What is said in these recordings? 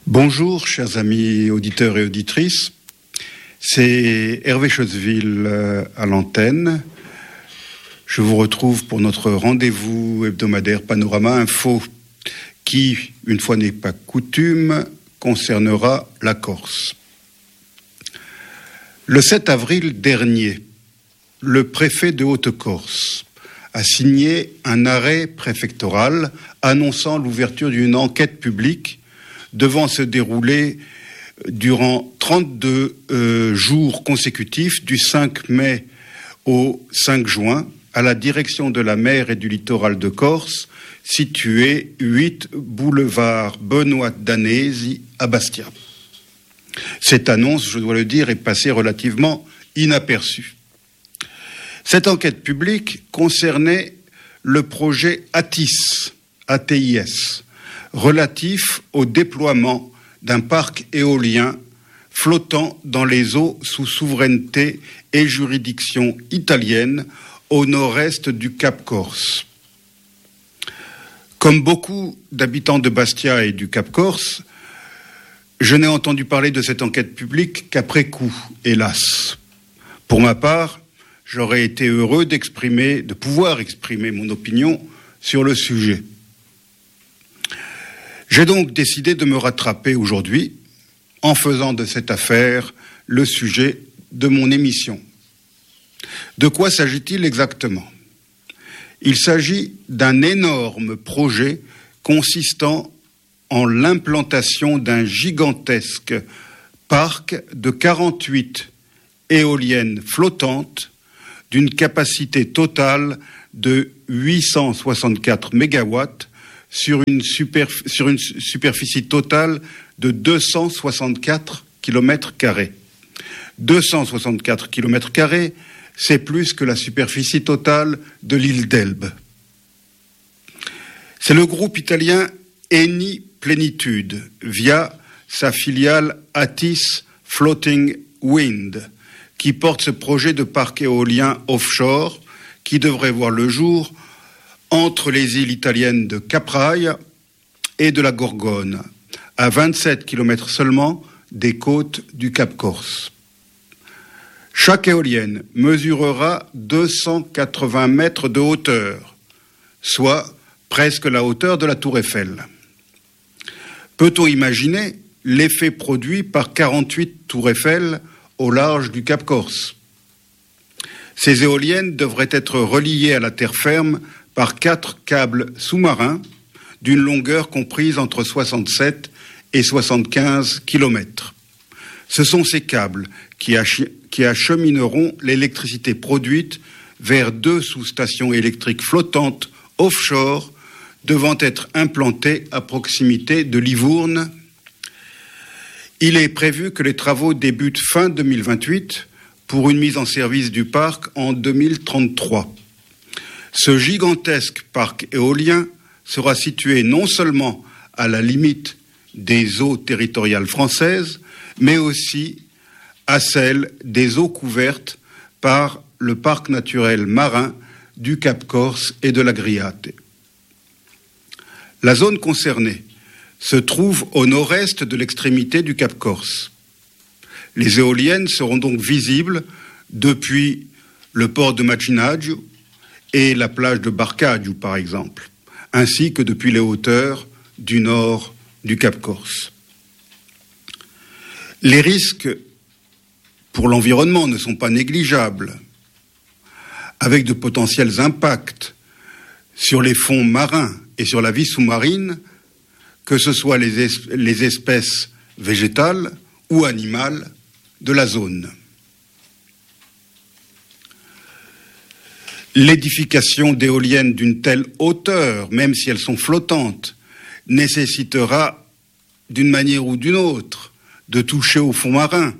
Bonjour, chers amis auditeurs et auditrices. C'est Hervé Chosville à l'antenne. Je vous retrouve pour notre rendez-vous hebdomadaire Panorama Info qui, une fois n'est pas coutume, concernera la Corse. Le 7 avril dernier, le préfet de Haute-Corse a signé un arrêt préfectoral annonçant l'ouverture d'une enquête publique devant se dérouler durant 32 jours consécutifs du 5 mai au 5 juin à la direction de la mer et du littoral de Corse, situé 8 boulevard Benoît Danesi à Bastia. Cette annonce, je dois le dire, est passée relativement inaperçue. Cette enquête publique concernait le projet ATIS, relatif au déploiement d'un parc éolien flottant dans les eaux sous souveraineté et juridiction italienne au nord-est du Cap Corse. Comme beaucoup d'habitants de Bastia et du Cap Corse, je n'ai entendu parler de cette enquête publique qu'après coup, hélas. Pour ma part, j'aurais été heureux de pouvoir exprimer mon opinion sur le sujet. J'ai donc décidé de me rattraper aujourd'hui en faisant de cette affaire le sujet de mon émission. De quoi s'agit-il exactement ? Il s'agit d'un énorme projet consistant en l'implantation d'un gigantesque parc de 48 éoliennes flottantes d'une capacité totale de 864 mégawatts sur une superficie totale de 264 km². 264 km², c'est plus que la superficie totale de l'île d'Elbe. C'est le groupe italien Eni Plenitude, via sa filiale Atis Floating Wind, qui porte ce projet de parc éolien offshore qui devrait voir le jour entre les îles italiennes de Capraia et de la Gorgone, à 27 km seulement des côtes du Cap Corse. Chaque éolienne mesurera 280 mètres de hauteur, soit presque la hauteur de la Tour Eiffel. Peut-on imaginer l'effet produit par 48 Tours Eiffel au large du Cap Corse ? Ces éoliennes devraient être reliées à la terre ferme par 4 câbles sous-marins d'une longueur comprise entre 67 et 75 km. Ce sont ces câbles qui achemineront l'électricité produite vers 2 sous-stations électriques flottantes offshore devant être implantées à proximité de Livourne. Il est prévu que les travaux débutent fin 2028 pour une mise en service du parc en 2033. Ce gigantesque parc éolien sera situé non seulement à la limite des eaux territoriales françaises, mais aussi à celle des eaux couvertes par le parc naturel marin du Cap Corse et de l'Agriate. La zone concernée se trouve au nord-est de l'extrémité du Cap Corse. Les éoliennes seront donc visibles depuis le port de Macinaggio et la plage de Barcaggio, par exemple, ainsi que depuis les hauteurs du nord du Cap Corse. Les risques pour l'environnement ne sont pas négligeables, avec de potentiels impacts sur les fonds marins et sur la vie sous-marine, que ce soit les espèces végétales ou animales de la zone. L'édification d'éoliennes d'une telle hauteur, même si elles sont flottantes, nécessitera, d'une manière ou d'une autre, de toucher au fond marin.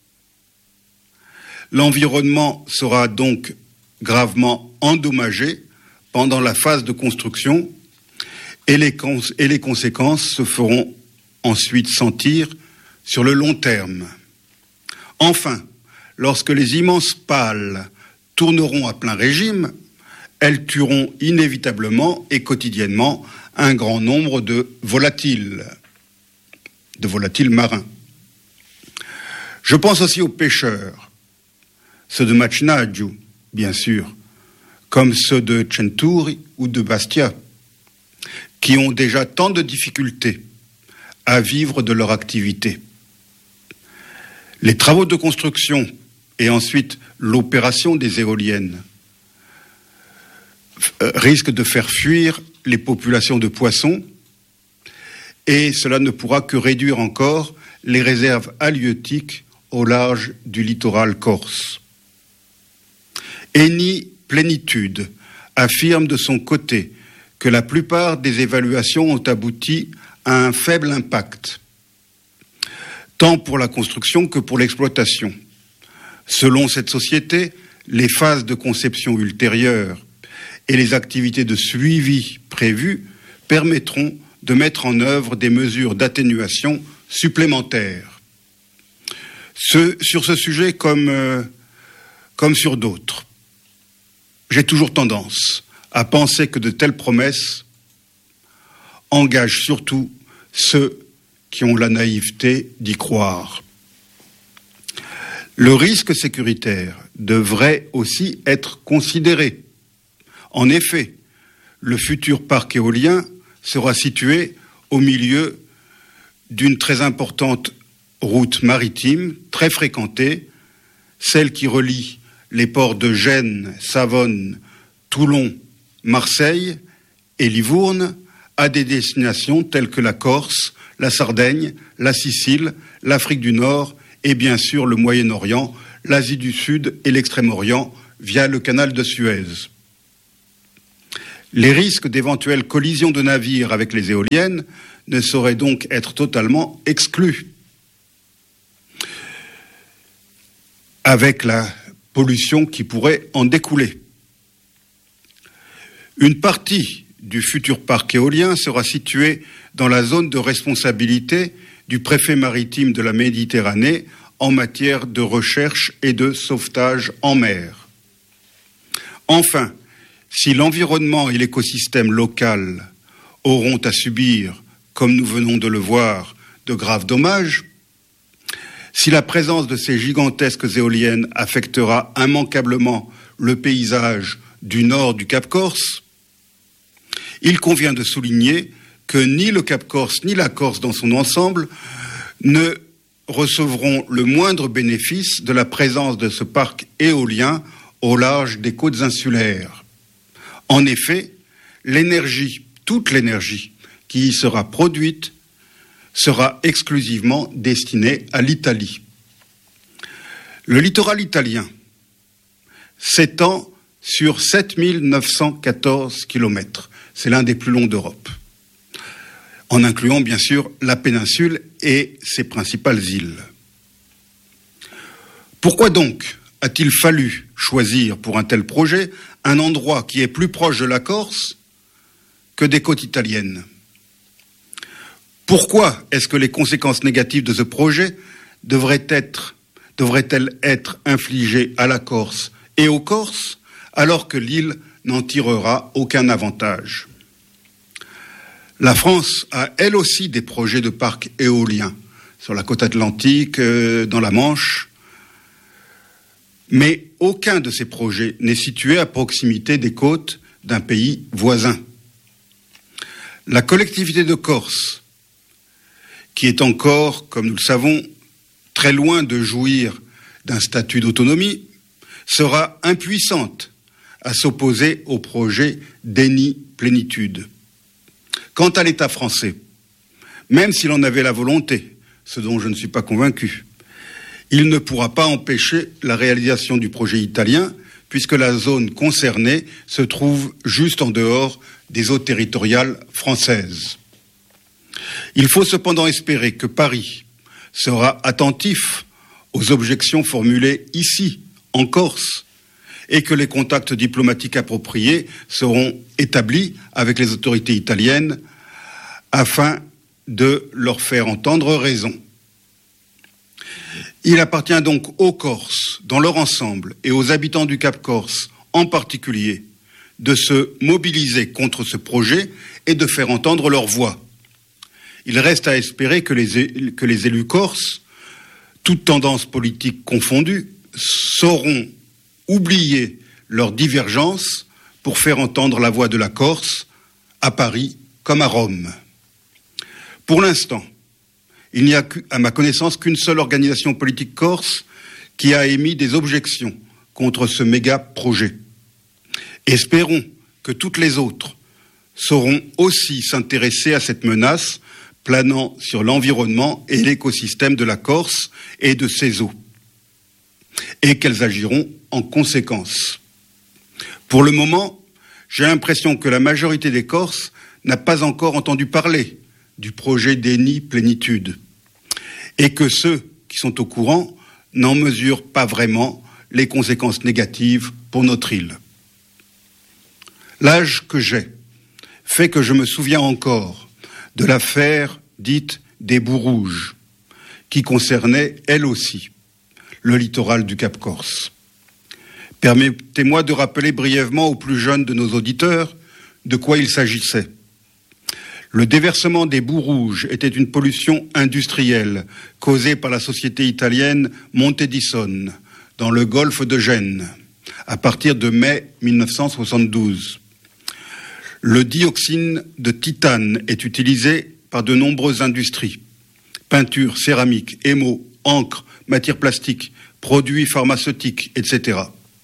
L'environnement sera donc gravement endommagé pendant la phase de construction et les conséquences se feront ensuite sentir sur le long terme. Enfin, lorsque les immenses pales tourneront à plein régime, elles tueront inévitablement et quotidiennement un grand nombre de volatiles. de volatiles marins. Je pense aussi aux pêcheurs, ceux de Machinaju, bien sûr, comme ceux de Centuri ou de Bastia, qui ont déjà tant de difficultés à vivre de leur activité. Les travaux de construction et ensuite l'opération des éoliennes risquent de faire fuir les populations de poissons et cela ne pourra que réduire encore les réserves halieutiques au large du littoral corse. Eni Plénitude affirme de son côté que la plupart des évaluations ont abouti à un faible impact, tant pour la construction que pour l'exploitation. Selon cette société, les phases de conception ultérieures et les activités de suivi prévues permettront de mettre en œuvre des mesures d'atténuation supplémentaires. Sur ce sujet comme sur d'autres, j'ai toujours tendance à penser que de telles promesses engagent surtout ceux qui ont la naïveté d'y croire. Le risque sécuritaire devrait aussi être considéré. En effet, le futur parc éolien sera situé au milieu d'une très importante route maritime, très fréquentée, celle qui relie les ports de Gênes, Savone, Toulon, Marseille et Livourne à des destinations telles que la Corse, la Sardaigne, la Sicile, l'Afrique du Nord et bien sûr le Moyen-Orient, l'Asie du Sud et l'Extrême-Orient via le canal de Suez. Les risques d'éventuelles collisions de navires avec les éoliennes ne sauraient donc être totalement exclus. Avec la pollution qui pourrait en découler. Une partie du futur parc éolien sera située dans la zone de responsabilité du préfet maritime de la Méditerranée en matière de recherche et de sauvetage en mer. Enfin, si l'environnement et l'écosystème local auront à subir, comme nous venons de le voir, de graves dommages, si la présence de ces gigantesques éoliennes affectera immanquablement le paysage du nord du Cap Corse, il convient de souligner que ni le Cap Corse ni la Corse dans son ensemble ne recevront le moindre bénéfice de la présence de ce parc éolien au large des côtes insulaires. En effet, toute l'énergie qui y sera produite sera exclusivement destinée à l'Italie. Le littoral italien s'étend sur 7914 km. C'est l'un des plus longs d'Europe, en incluant bien sûr la péninsule et ses principales îles. Pourquoi donc a-t-il fallu choisir pour un tel projet un endroit qui est plus proche de la Corse que des côtes italiennes ? Pourquoi est-ce que les conséquences négatives de ce projet devraient-elles être infligées à la Corse et aux Corses alors que l'île n'en tirera aucun avantage ? La France a elle aussi des projets de parcs éoliens sur la côte atlantique, dans la Manche, mais aucun de ces projets n'est situé à proximité des côtes d'un pays voisin. La collectivité de Corse, qui est encore, comme nous le savons, très loin de jouir d'un statut d'autonomie, sera impuissante à s'opposer au projet d'Eni Plénitude. Quant à l'État français, même s'il en avait la volonté, ce dont je ne suis pas convaincu, il ne pourra pas empêcher la réalisation du projet italien, puisque la zone concernée se trouve juste en dehors des eaux territoriales françaises. Il faut cependant espérer que Paris sera attentif aux objections formulées ici, en Corse, et que les contacts diplomatiques appropriés seront établis avec les autorités italiennes afin de leur faire entendre raison. Il appartient donc aux Corses, dans leur ensemble, et aux habitants du Cap Corse en particulier, de se mobiliser contre ce projet et de faire entendre leur voix. il reste à espérer que les élus corses, toutes tendances politiques confondues, sauront oublier leurs divergences pour faire entendre la voix de la Corse à Paris comme à Rome. Pour l'instant, il n'y a à ma connaissance qu'une seule organisation politique corse qui a émis des objections contre ce méga projet. Espérons que toutes les autres sauront aussi s'intéresser à cette menace planant sur l'environnement et l'écosystème de la Corse et de ses eaux, et qu'elles agiront en conséquence. Pour le moment, j'ai l'impression que la majorité des Corses n'a pas encore entendu parler du projet d'Eni Plénitude, et que ceux qui sont au courant n'en mesurent pas vraiment les conséquences négatives pour notre île. L'âge que j'ai fait que je me souviens encore de l'affaire dite des Boues Rouges, qui concernait, elle aussi, le littoral du Cap Corse. Permettez-moi de rappeler brièvement aux plus jeunes de nos auditeurs de quoi il s'agissait. Le déversement des Boues Rouges était une pollution industrielle causée par la société italienne Montedison dans le golfe de Gênes à partir de mai 1972. Le dioxyne de titane est utilisé par de nombreuses industries. Peinture, céramique, émaux, encre, matières plastiques, produits pharmaceutiques, etc.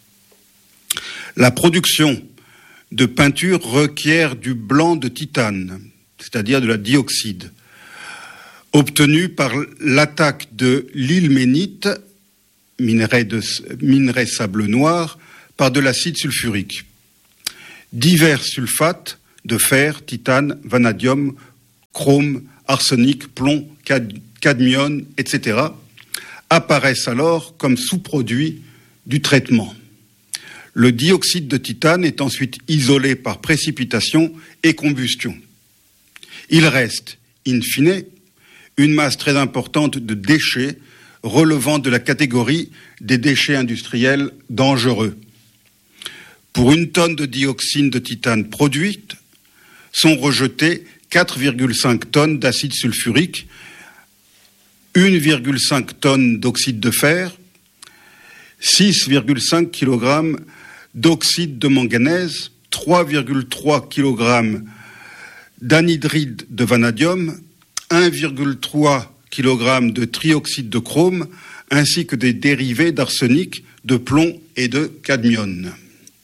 La production de peinture requiert du blanc de titane, c'est-à-dire de la dioxyde, obtenu par l'attaque de l'ilménite, minerai sable noir, par de l'acide sulfurique. Divers sulfates de fer, titane, vanadium, chrome, arsenic, plomb, cadmium, etc. apparaissent alors comme sous-produits du traitement. Le dioxyde de titane est ensuite isolé par précipitation et combustion. Il reste, in fine, une masse très importante de déchets relevant de la catégorie des déchets industriels dangereux. Pour une tonne de dioxyde de titane produite, sont rejetées 4,5 tonnes d'acide sulfurique, 1,5 tonnes d'oxyde de fer, 6,5 kg d'oxyde de manganèse, 3,3 kg d'anhydride de vanadium, 1,3 kg de trioxyde de chrome, ainsi que des dérivés d'arsenic, de plomb et de cadmium.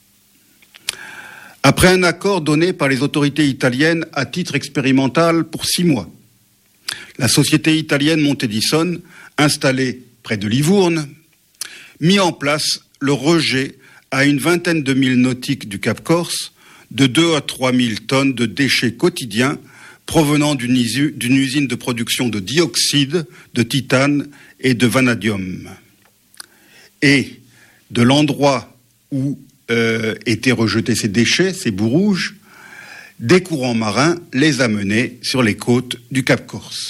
Après un accord donné par les autorités italiennes à titre expérimental pour 6 mois, la société italienne Montedison, installée près de Livourne, mit en place le rejet à une vingtaine de milles nautiques du Cap Corse de 2 à 3 000 tonnes de déchets quotidiens provenant d'une usine de production de dioxyde, de titane et de vanadium. Et de l'endroit où étaient rejetés ces déchets, ces boues rouges, des courants marins les amenaient sur les côtes du Cap Corse.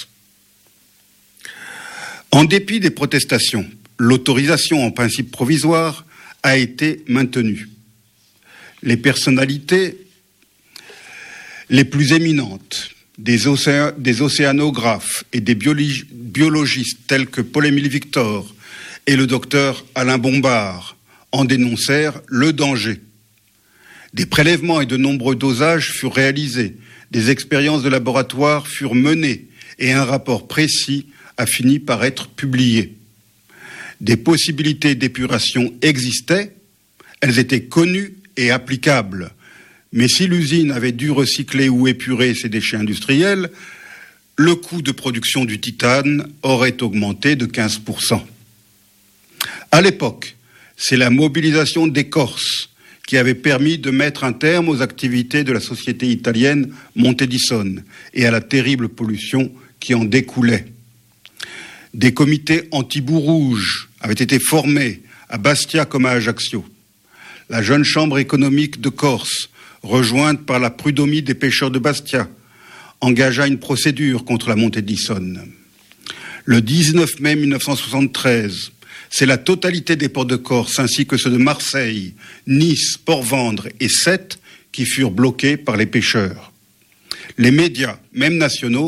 En dépit des protestations, l'autorisation en principe provisoire a été maintenue. Les personnalités les plus éminentes, des océanographes et des biologistes tels que Paul-Émile Victor et le docteur Alain Bombard en dénoncèrent le danger. Des prélèvements et de nombreux dosages furent réalisés, des expériences de laboratoire furent menées et un rapport précis a fini par être publié. Des possibilités d'épuration existaient, elles étaient connues et applicables. Mais si l'usine avait dû recycler ou épurer ses déchets industriels, le coût de production du titane aurait augmenté de 15%. À l'époque, c'est la mobilisation des Corses qui avait permis de mettre un terme aux activités de la société italienne Montedison et à la terrible pollution qui en découlait. Des comités anti-boues rouges avaient été formés à Bastia comme à Ajaccio. La jeune chambre économique de Corse, rejointe par la prud'homie des pêcheurs de Bastia, engagea une procédure contre la Montedison. Le 19 mai 1973, c'est la totalité des ports de Corse ainsi que ceux de Marseille, Nice, Port-Vendre et Sète qui furent bloqués par les pêcheurs. Les médias, même nationaux,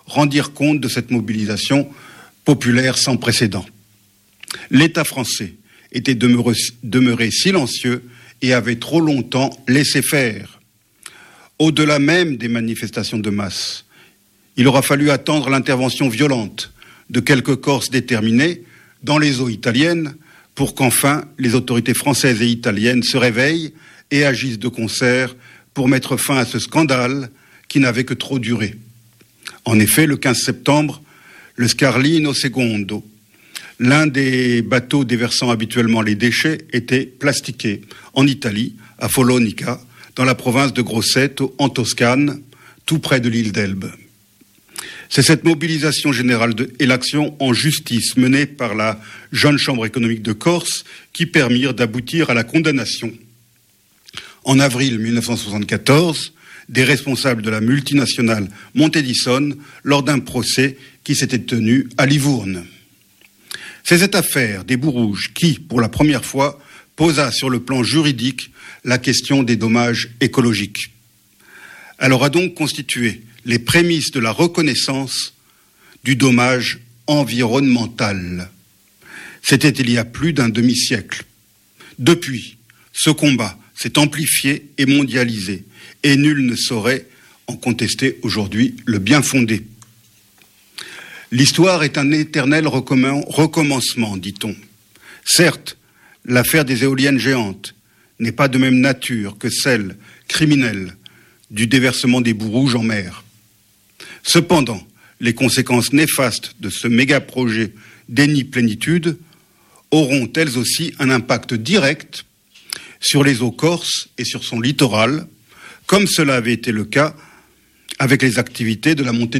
rendirent compte de cette mobilisation populaire sans précédent. L'État français était demeuré silencieux et avait trop longtemps laissé faire. Au-delà même des manifestations de masse, il aura fallu attendre l'intervention violente de quelques Corses déterminés dans les eaux italiennes pour qu'enfin les autorités françaises et italiennes se réveillent et agissent de concert pour mettre fin à ce scandale qui n'avait que trop duré. En effet, le 15 septembre, le Scarlino Secondo, l'un des bateaux déversant habituellement les déchets, était plastiqué en Italie, à Follonica, dans la province de Grosseto, en Toscane, tout près de l'île d'Elbe. C'est cette mobilisation générale et l'action en justice menée par la jeune Chambre économique de Corse qui permirent d'aboutir à la condamnation, en avril 1974, des responsables de la multinationale Montedison lors d'un procès qui s'était tenu à Livourne. C'est cette affaire des boues rouges qui, pour la première fois, posa sur le plan juridique la question des dommages écologiques. Elle aura donc constitué les prémices de la reconnaissance du dommage environnemental. C'était il y a plus d'un demi-siècle. Depuis, ce combat s'est amplifié et mondialisé, et nul ne saurait en contester aujourd'hui le bien fondé. L'histoire est un éternel recommencement, dit-on. Certes, l'affaire des éoliennes géantes n'est pas de même nature que celle criminelle du déversement des boues rouges en mer. Cependant, les conséquences néfastes de ce méga-projet d'Eni-Plénitude auront elles aussi un impact direct sur les eaux corses et sur son littoral, comme cela avait été le cas avec les activités de la montée